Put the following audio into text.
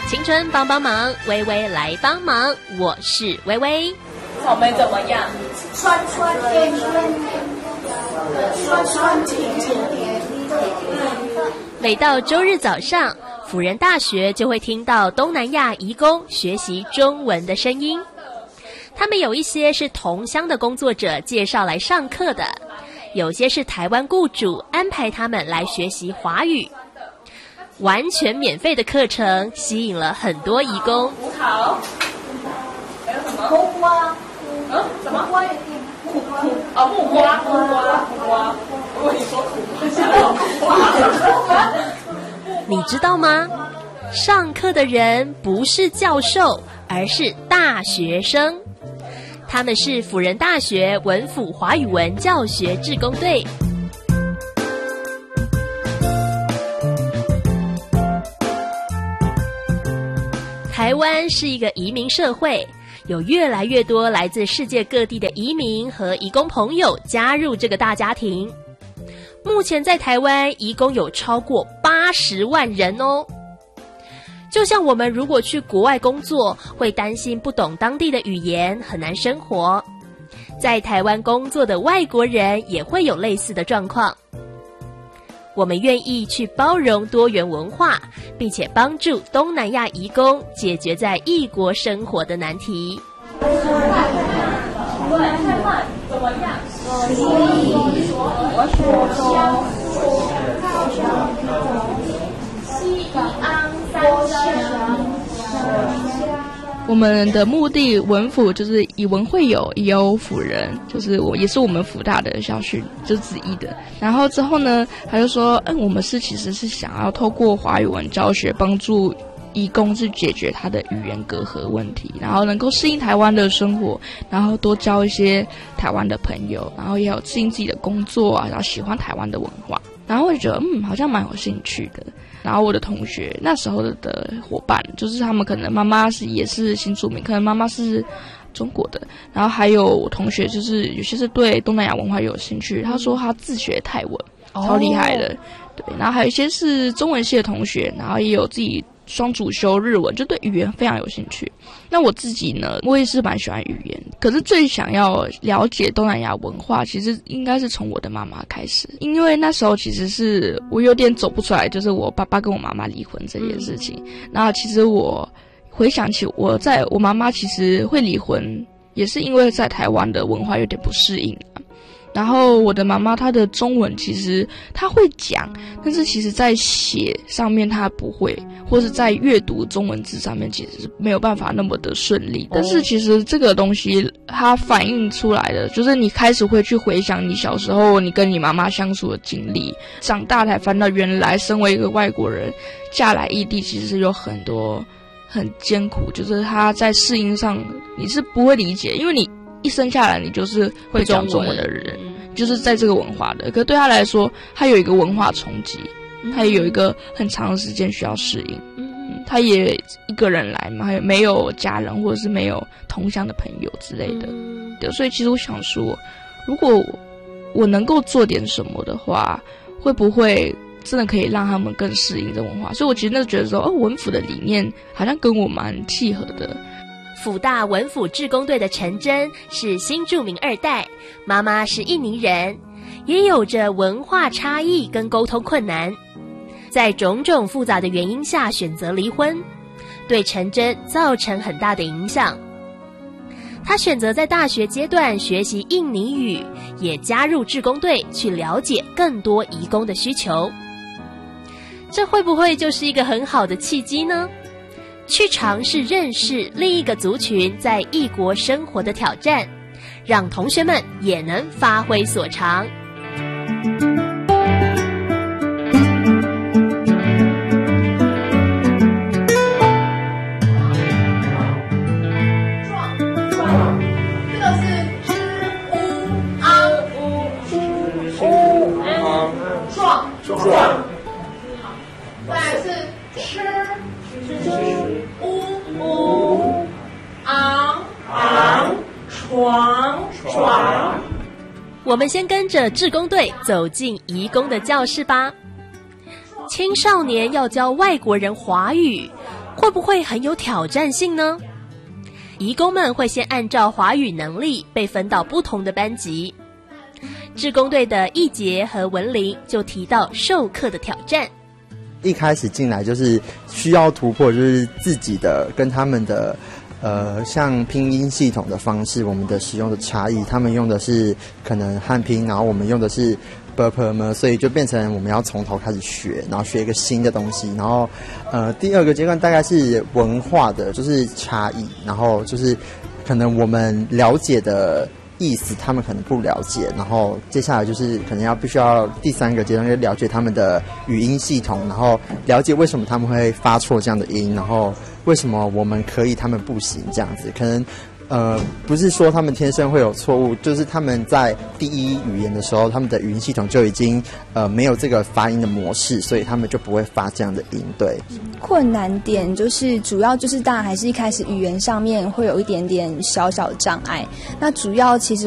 青春帮帮忙，微微来帮忙，我是微微。 草莓怎么样？ 酸酸甜甜，酸酸甜甜。 每到周日早上，辅仁大学就会听到东南亚移工学习中文的声音。他们有一些是同乡的工作者介绍来上课的，有些是台湾雇主安排他们来学习华语。完全免费的课程吸引了很多移工。 好，还有什么？ 木瓜。 什么？ 木瓜。 木瓜。我跟你说苦。 你知道吗？上课的人不是教授，而是大学生。他们是辅仁大学文辅华语文教学志工队。台湾是一个移民社会，有越来越多来自世界各地的移民和移工朋友加入这个大家庭。目前在台湾，移工有超过80万人哦。就像我们如果去国外工作，会担心不懂当地的语言，很难生活。在台湾工作的外国人也会有类似的状况。我们愿意去包容多元文化，并且帮助东南亚移工解决在异国生活的难题。 太慢，怎么样？ 我们的目的文辅就是以文会友，也有辅仁，就是也是我们辅大的校训就是之一的。然后之后呢，他就说，我们其实是想要透过华语文教学帮助移工去解决他的语言隔阂问题，然后能够适应台湾的生活，然后多交一些台湾的朋友，然后也有适应自己的工作啊，然后喜欢台湾的文化。然后我就觉得好像蛮有兴趣的。然后我的同学那时候的伙伴，就是他们可能妈妈也是新住民，可能妈妈是中国的，然后还有我同学就是有些是对东南亚文化有兴趣，他说他自学泰文，超厉害的，对。然后还有一些是中文系的同学，然后也有自己双主修日文，就对语言非常有兴趣。那我自己呢，我也是蛮喜欢语言，可是最想要了解东南亚文化，其实应该是从我的妈妈开始，因为那时候其实是我有点走不出来，就是我爸爸跟我妈妈离婚这件事情。然后其实我回想起我妈妈其实会离婚，也是因为在台湾的文化有点不适应。然后我的妈妈她的中文其实她会讲，但是其实在写上面她不会，或是在阅读中文字上面其实是没有办法那么的顺利。但是其实这个东西它反映出来的就是你开始会去回想你小时候你跟你妈妈相处的经历，长大才翻到原来身为一个外国人嫁来异地其实是有很多很艰苦，就是她在适应上你是不会理解，因为你一生下来你就是会讲中文的人，就是在这个文化的，可对他来说他有一个文化冲击，他也有一个很长的时间需要适应。他也一个人来嘛，没有家人或者是没有同乡的朋友之类的。对，所以其实我想说，如果我能够做点什么的话，会不会真的可以让他们更适应这文化？所以我其实那觉得说，文辅的理念好像跟我蛮契合的。 辅大文辅志工队的陈真是新住民2代，妈妈是印尼人，也有着文化差异跟沟通困难，在种种复杂的原因下选择离婚，对陈真造成很大的影响。她选择在大学阶段学习印尼语，也加入志工队去了解更多移工的需求。这会不会就是一个很好的契机呢？去尝试认识另一个族群在异国生活的挑战，让同学们也能发挥所长。我们先跟着志工队走进移工的教室吧。青少年要教外国人华语， 会不会很有挑战性呢？移工们会先按照华语能力被分到不同的班级。志工队的易杰和文玲就提到授课的挑战。 一开始进来就是需要突破，就是自己的跟他们的像拼音系统的方式，我们的使用的差异，他们用的是可能汉拼，然后我们用的是 /p/m， 所以就变成我们要从头开始学，然后学一个新的东西。然后第二个阶段大概是文化的，就是差异，然后就是可能我们了解的意思他们可能不了解，然后接下来就是可能必须要第三个阶段，就了解他们的语音系统，然后了解为什么他们会发错这样的音，然后为什么我们可以他们不行这样子。可能不是说他们天生会有错误，就是他们在第一语言的时候，他们的语音系统就已经没有这个发音的模式，所以他们就不会发这样的音。对， 困难点就是主要就是当然还是一开始语言上面会有一点点小小障碍。那主要其实